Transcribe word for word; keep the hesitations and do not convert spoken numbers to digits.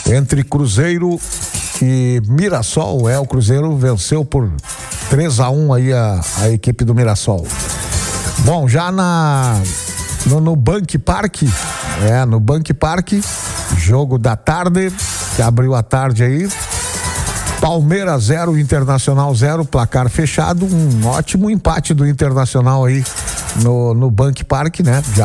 entre Cruzeiro e Mirassol. É, o Cruzeiro venceu por três a um aí a, a equipe do Mirassol. Bom, já na no, no Bank Park, é, no Bank Park, jogo da tarde, que abriu a tarde aí. Palmeiras zero, Internacional zero, placar fechado. Um ótimo empate do Internacional aí no, no Bank Park, né? Já